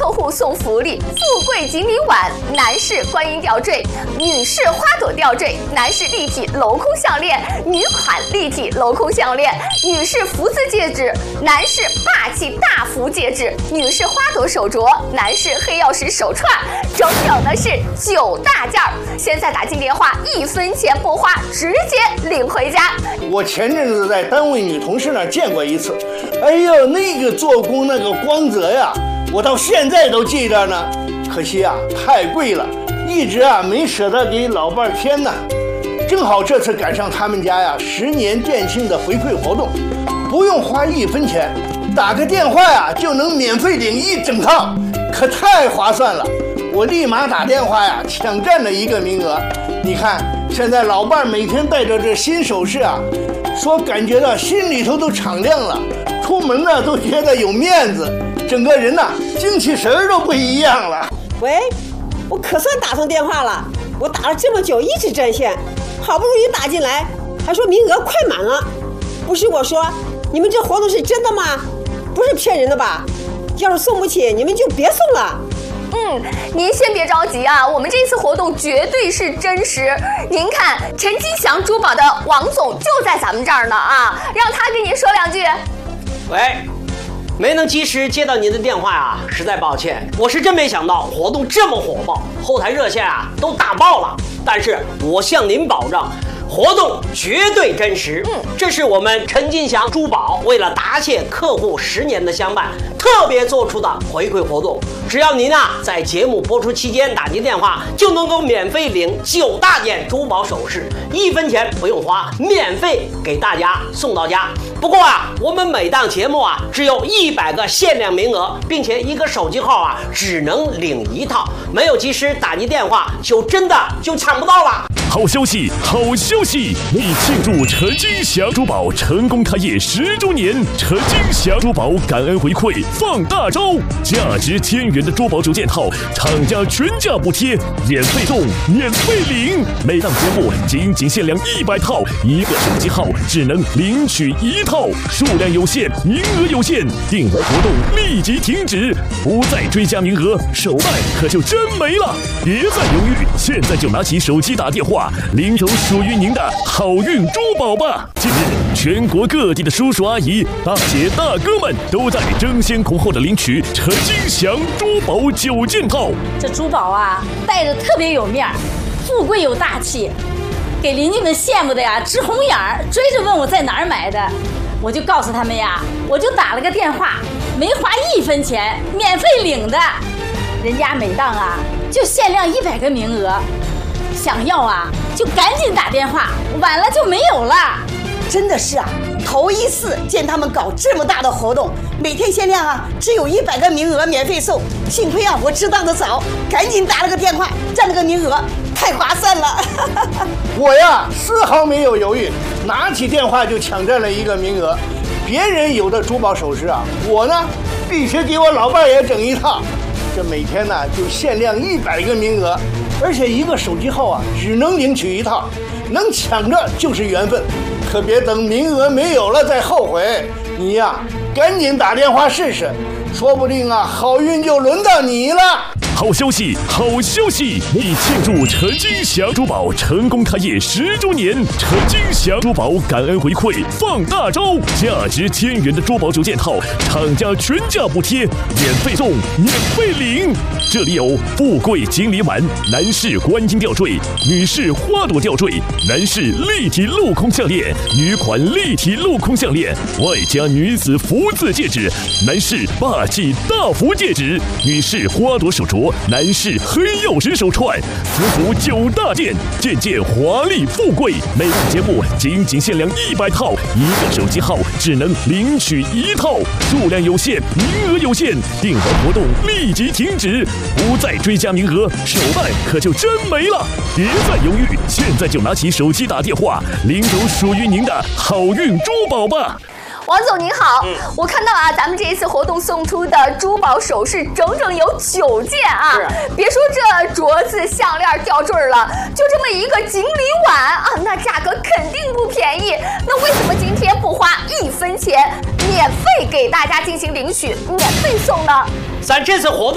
客户送福利：富贵锦鲤碗、男士观音吊坠、女士花朵吊坠、男士立体镂空项链、女款立体镂空项链、女士福字戒指、男士霸气大福戒指、女士花朵手镯、男士黑曜石手串，整整的是9大件儿。现在打进电话，1分钱不花，直接领回家。 我前阵子在单位女同事那儿见过一次，哎呦，那个做工那个光泽呀，我到现在都记着呢。可惜啊，太贵了，一直啊没舍得给老伴儿添呢。正好这次赶上他们家呀10年店庆的回馈活动，不用花1分钱，打个电话呀就能免费领1整套，可太划算了。我立马打电话呀抢占了1个名额。你看现在老伴儿每天带着这新首饰啊，说感觉到心里头都敞亮了，出门呢都觉得有面子，整个人呐精气神都不一样了。 喂，我可算打通电话了，我打了这么久一直占线，好不容易打进来，还说名额快满了。不是我说，你们这活动是真的吗？不是骗人的吧？要是送不起，你们就别送了。 您先别着急啊，我们这次活动绝对是真实。您看，陈金祥珠宝的王总就在咱们这儿呢啊，让他跟您说2句。 喂，没能及时接到您的电话啊，实在抱歉。我是真没想到活动这么火爆，后台热线啊都打爆了。但是我向您保证，活动绝对真实。这是我们陈金祥珠宝为了答谢客户10年的相伴，特别做出的回馈活动。只要您啊在节目播出期间打进电话，就能够免费领9大件珠宝首饰，1分钱不用花，免费给大家送到家。不过啊，我们每档节目啊只有100个限量名额，并且1个手机号啊只能领1套，没有及时打进电话就真的抢不到了。 好消息，好消息！为庆祝陈金祥珠宝成功开业10周年，陈金祥珠宝感恩回馈放大招，价值1000元的珠宝9件套，厂家全价补贴，免费送，免费领。每档节目仅限量100套，1个手机号只能领取1套，数量有限，名额有限，订单活动立即停止，不再追加名额，手办可就真没了。别再犹豫，现在就拿起手机打电话，领走属于您的好运珠宝吧！近日，全国各地的叔叔阿姨、大姐大哥们都在争先恐后的领取陈金祥珠宝9件套。 这珠宝啊，戴着特别有面儿，富贵有大气，给邻居们羡慕的呀直红眼儿，追着问我在哪儿买的。我就告诉他们呀，我就打了个电话，没花1分钱，免费领的。人家每档啊就限量100个名额，想要啊就赶紧打电话，晚了就没有了。 真的是啊，头一次见他们搞这么大的活动，每天限量啊只有100个名额免费送。幸亏啊我知道的早，赶紧打了个电话占了个名额，太划算了。 我呀丝毫没有犹豫，拿起电话就抢占了1个名额。别人有的珠宝首饰啊，我呢必须给我老伴也整1套。这每天呢就限量100个名额，而且1个手机号啊只能领取1套，能抢着就是缘分，可别等名额没有了再后悔。你呀赶紧打电话试试，说不定啊好运就轮到你了。 好消息，好消息！为庆祝陈金祥珠宝成功开业10周年，陈金祥珠宝感恩回馈放大招，价值1000元的珠宝9件套，厂家全价补贴，免费送，免费领。这里有富贵锦鲤碗、男士观音吊坠、女士花朵吊坠、男士立体镂空项链、女款立体镂空项链，外加女子福字戒指、男士霸气大福戒指、女士花朵手镯、男士黑曜石手串，福福9大件，件件华丽富贵。每档节目仅限量100套，1个手机号只能领取1套，数量有限，名额有限，订单活动立即停止，不再追加名额，手办可就真没了。别再犹豫，现在就拿起手机打电话，领走属于您的好运珠宝吧。 王总您好，我看到啊，咱们这一次活动送出的珠宝首饰整整有9件啊！别说这镯子、项链、吊坠了，就这么一个锦鲤碗啊，那价格肯定不便宜。那为什么今天不花1分钱，免费给大家进行领取，免费送呢？ 咱这次活动